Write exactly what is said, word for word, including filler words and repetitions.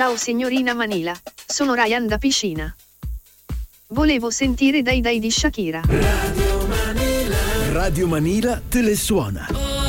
Ciao signorina Manila, sono Ryan da Piscina. Volevo sentire Dai Dai di Shakira. Radio Manila. Radio Manila te le suona.